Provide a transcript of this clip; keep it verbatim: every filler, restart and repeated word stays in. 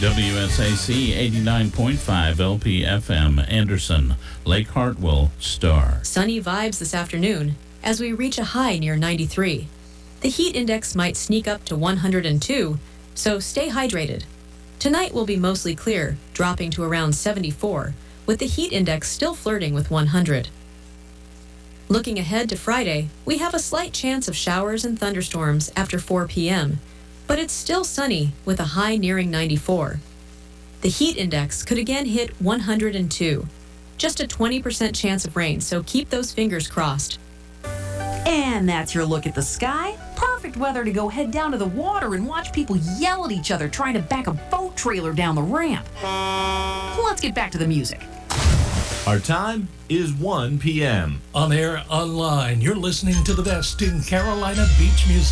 W S A C eighty-nine point five L P F M, Anderson, Lake Hartwell, Star. Sunny vibes this afternoon as we reach a high near ninety-three. The heat index might sneak up to one hundred two, so stay hydrated. Tonight will be mostly clear, dropping to around seventy-four, with the heat index still flirting with one hundred. Looking ahead to Friday, we have a slight chance of showers and thunderstorms after four p.m., but it's still sunny with a high nearing ninety-four. The heat index could again hit one hundred two. Just a twenty percent chance of rain, so keep those fingers crossed. And that's your look at the sky. Perfect weather to go head down to the water and watch people yell at each other trying to back a boat trailer down the ramp. Let's get back to the music. Our time is one p.m. On air, online, you're listening to the best in Carolina beach music.